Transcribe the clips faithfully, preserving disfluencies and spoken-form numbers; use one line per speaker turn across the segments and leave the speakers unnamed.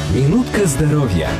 Минутка здоровья.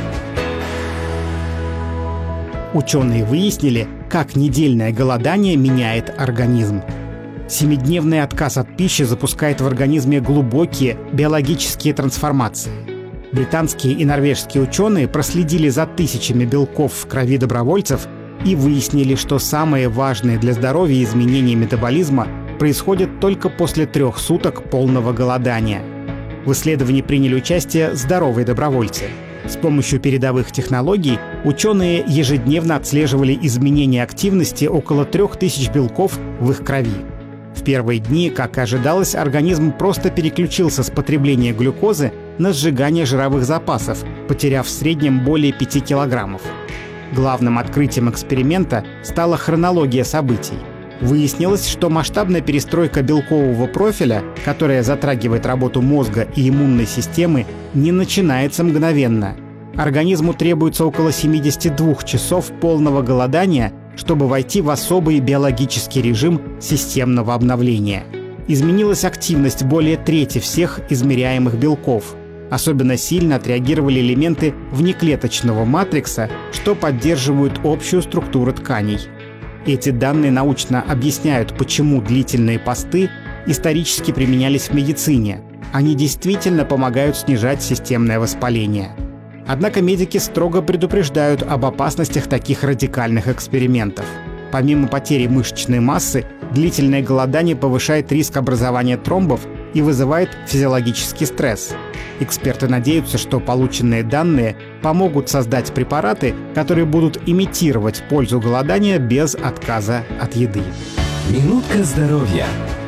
Ученые выяснили, как недельное голодание меняет организм. Семидневный отказ от пищи запускает в организме глубокие биологические трансформации. Британские и норвежские ученые проследили за тысячами белков в крови добровольцев и выяснили, что самые важные для здоровья изменения метаболизма происходят только после трех суток полного голодания. В исследовании приняли участие здоровые добровольцы. С помощью передовых технологий ученые ежедневно отслеживали изменения активности около трех тысяч белков в их крови. В первые дни, как и ожидалось, организм просто переключился с потребления глюкозы на сжигание жировых запасов, потеряв в среднем более пяти килограммов. Главным открытием эксперимента стала хронология событий. Выяснилось, что масштабная перестройка белкового профиля, которая затрагивает работу мозга и иммунной системы, не начинается мгновенно. Организму требуется около семидесяти двух часов полного голодания, чтобы войти в особый биологический режим системного обновления. Изменилась активность более трети всех измеряемых белков. Особенно сильно отреагировали элементы внеклеточного матрикса, что поддерживают общую структуру тканей. Эти данные научно объясняют, почему длительные посты исторически применялись в медицине. Они действительно помогают снижать системное воспаление. Однако медики строго предупреждают об опасностях таких радикальных экспериментов. Помимо потери мышечной массы, длительное голодание повышает риск образования тромбов и вызывает физиологический стресс. Эксперты надеются, что полученные данные помогут создать препараты, которые будут имитировать пользу голодания без отказа от еды.
Минутка здоровья.